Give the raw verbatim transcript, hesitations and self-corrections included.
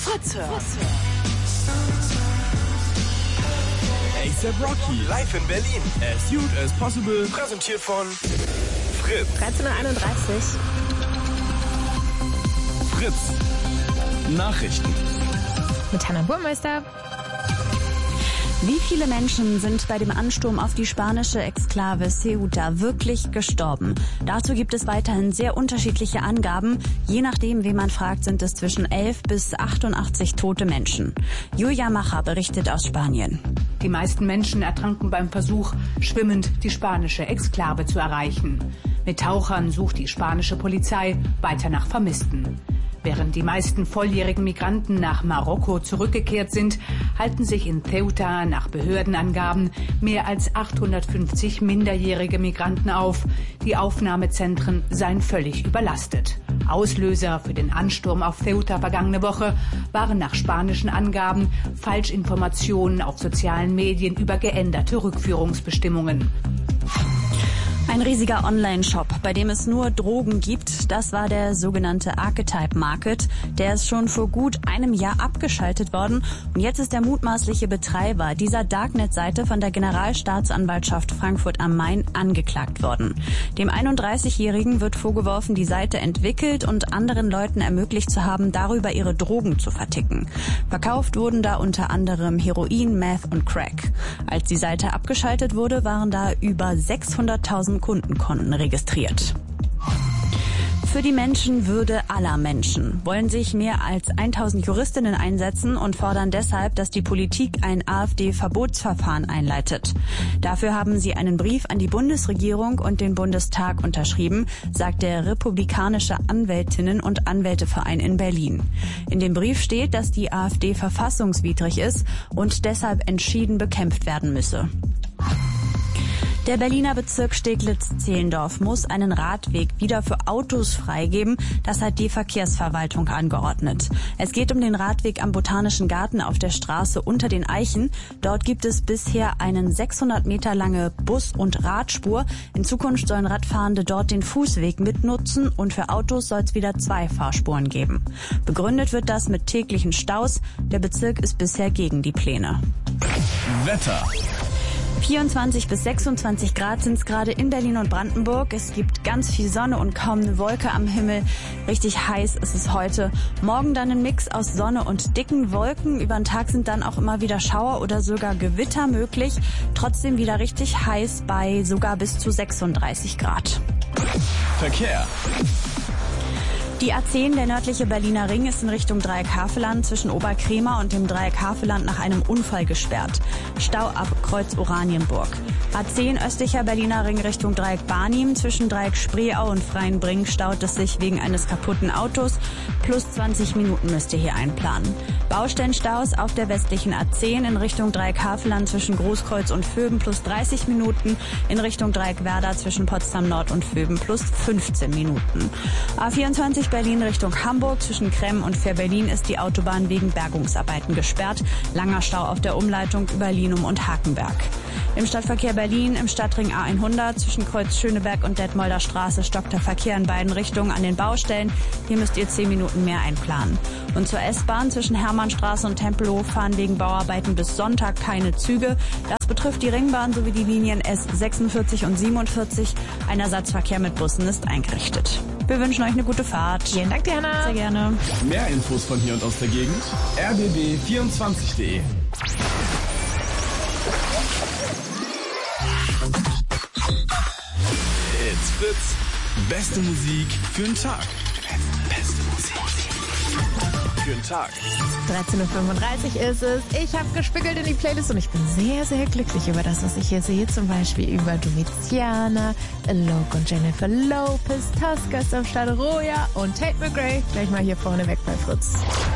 Fritz hört. A$AP Rocky live in Berlin. As Cute as Possible. Präsentiert von Fritz. dreizehn Uhr einunddreißig. Fritz Nachrichten Mit Hannah Burmeister. Wie viele Menschen sind bei dem Ansturm auf die spanische Exklave Ceuta wirklich gestorben? Dazu gibt es weiterhin sehr unterschiedliche Angaben. Je nachdem, wen man fragt, sind es zwischen elf bis achtundachtzig tote Menschen. Julia Macher berichtet aus Spanien. Die meisten Menschen ertranken beim Versuch, schwimmend die spanische Exklave zu erreichen. Mit Tauchern sucht die spanische Polizei weiter nach Vermissten. Während die meisten volljährigen Migranten nach Marokko zurückgekehrt sind, halten sich in Ceuta nach Behördenangaben mehr als achthundertfünfzig minderjährige Migranten auf. Die Aufnahmezentren seien völlig überlastet. Auslöser für den Ansturm auf Ceuta vergangene Woche waren nach spanischen Angaben Falschinformationen auf sozialen Medien über geänderte Rückführungsbestimmungen. Ein riesiger Online-Shop, bei dem es nur Drogen gibt, das war der sogenannte Archetype Market. Der ist schon vor gut einem Jahr abgeschaltet worden und jetzt ist der mutmaßliche Betreiber dieser Darknet-Seite von der Generalstaatsanwaltschaft Frankfurt am Main angeklagt worden. Dem einunddreißigjährigen wird vorgeworfen, die Seite entwickelt und anderen Leuten ermöglicht zu haben, darüber ihre Drogen zu verticken. Verkauft wurden da unter anderem Heroin, Meth und Crack. Als die Seite abgeschaltet wurde, waren da über sechshunderttausend Kundenkonten registriert. Für die Menschenwürde aller Menschen wollen sich mehr als tausend Juristinnen einsetzen und fordern deshalb, dass die Politik ein AfD-Verbotsverfahren einleitet. Dafür haben sie einen Brief an die Bundesregierung und den Bundestag unterschrieben, sagt der Republikanische Anwältinnen- und Anwälteverein in Berlin. In dem Brief steht, dass die AfD verfassungswidrig ist und deshalb entschieden bekämpft werden müsse. Der Berliner Bezirk Steglitz-Zehlendorf muss einen Radweg wieder für Autos freigeben. Das hat die Verkehrsverwaltung angeordnet. Es geht um den Radweg am Botanischen Garten auf der Straße unter den Eichen. Dort gibt es bisher einen sechshundert Meter lange Bus- und Radspur. In Zukunft sollen Radfahrende dort den Fußweg mitnutzen und für Autos soll es wieder zwei Fahrspuren geben. Begründet wird das mit täglichen Staus. Der Bezirk ist bisher gegen die Pläne. Wetter. vierundzwanzig bis sechsundzwanzig Grad sind es gerade in Berlin und Brandenburg. Es gibt ganz viel Sonne und kaum eine Wolke am Himmel. Richtig heiß ist es heute. Morgen dann ein Mix aus Sonne und dicken Wolken. Über den Tag sind dann auch immer wieder Schauer oder sogar Gewitter möglich. Trotzdem wieder richtig heiß bei sogar bis zu sechsunddreißig Grad. Verkehr. Die A zehn, der nördliche Berliner Ring, ist in Richtung Dreieck Havelland zwischen Oberkremer und dem Dreieck Havelland nach einem Unfall gesperrt. Stau ab Kreuz Oranienburg. A zehn, östlicher Berliner Ring Richtung Dreieck Barnim zwischen Dreieck Spreeau und Freienbrink staut es sich wegen eines kaputten Autos. Plus zwanzig Minuten müsst ihr hier einplanen. Baustellenstaus auf der westlichen A zehn in Richtung Dreieck Havelland zwischen Großkreuz und Vöben plus dreißig Minuten. In Richtung Dreieck Werder zwischen Potsdam Nord und Vöben plus fünfzehn Minuten. A vierundzwanzig Berlin Richtung Hamburg zwischen Kremm und Fähr-Berlin ist die Autobahn wegen Bergungsarbeiten gesperrt. Langer Stau auf der Umleitung über Linum und Hakenberg. Im Stadtverkehr Berlin im Stadtring A hundert zwischen Kreuz Schöneberg und Detmolder Straße stockt der Verkehr in beiden Richtungen an den Baustellen. Hier müsst ihr zehn Minuten mehr einplanen. Und zur S-Bahn zwischen Hermannstraße und Tempelhof fahren wegen Bauarbeiten bis Sonntag keine Züge. Das betrifft die Ringbahn sowie die Linien S sechsundvierzig und siebenundvierzig. Ein Ersatzverkehr mit Bussen ist eingerichtet. Wir wünschen euch eine gute Fahrt. Vielen Dank, Diana. Sehr gerne. Mehr Infos von hier und aus der Gegend. r b b vierundzwanzig punkt de It's Fritz. Beste Musik für den Tag. Beste Musik für den Tag. dreizehn Uhr fünfunddreißig ist es. Ich habe gespickelt in die Playlist und ich bin sehr, sehr glücklich über das, was ich hier sehe. Zum Beispiel über Domiziana, Alok und Jennifer Lopez, Tusker ist am Start, Roya und Tate McRae. Gleich mal hier vorne weg bei Fritz.